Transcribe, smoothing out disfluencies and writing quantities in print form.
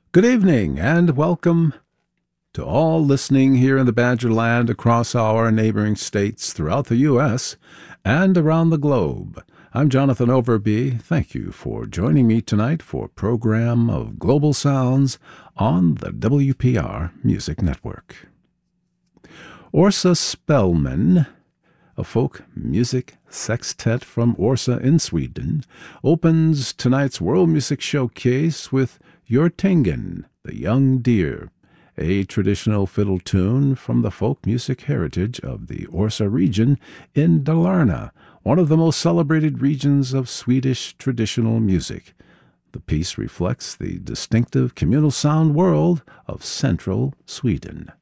Good evening and welcome to all listening here in the Badger Land across our neighboring states throughout the U.S. and around the globe. I'm Jonathan Overby. Thank you for joining me tonight for a program of Global Sounds on the WPR Music Network. Åsa Spelman, a folk music sextet from Årsta in Sweden, opens tonight's World Music Showcase with Hjortängen, the Young Deer, a traditional fiddle tune from the folk music heritage of the Årsta region in Dalarna, one of the most celebrated regions of Swedish traditional music. The piece reflects the distinctive communal sound world of central Sweden.